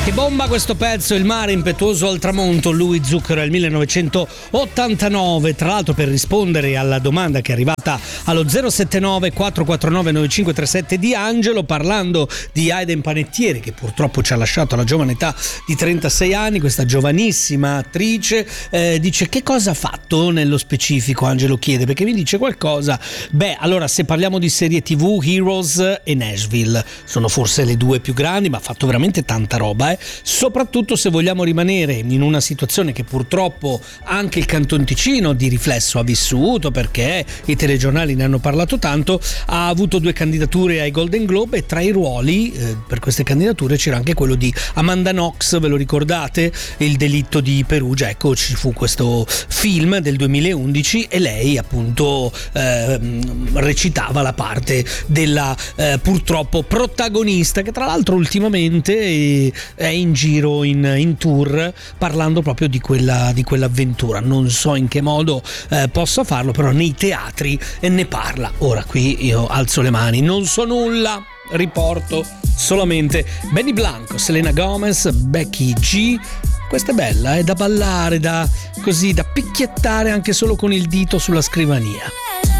Che bomba questo pezzo, Il mare impetuoso al tramonto, Louis Zucchero è il 1989. Tra l'altro, per rispondere alla domanda che è arrivata allo 079 449 9537 di Angelo, parlando di Aiden Panettiere, che purtroppo ci ha lasciato alla giovane età di 36 anni, questa giovanissima attrice, dice: che cosa ha fatto nello specifico? Angelo chiede, perché mi dice qualcosa. Beh, allora, se parliamo di serie TV, Heroes e Nashville sono forse le due più grandi, ma ha fatto veramente tanta roba, soprattutto se vogliamo rimanere in una situazione che purtroppo anche il Canton Ticino di riflesso ha vissuto, perché i telegiornali ne hanno parlato tanto. Ha avuto 2 candidature ai Golden Globe e tra i ruoli per queste candidature c'era anche quello di Amanda Knox, ve lo ricordate? Il delitto di Perugia. Ecco, ci fu questo film del 2011 e lei appunto recitava la parte della purtroppo protagonista, che tra l'altro ultimamente è in giro in tour parlando proprio di quell'avventura. Non so in che modo possa farlo, però nei teatri ne parla. Ora qui io alzo le mani, non so nulla, riporto solamente Benny Blanco, Selena Gomez, Becky G. Questa è bella, è da ballare, da picchiettare anche solo con il dito sulla scrivania.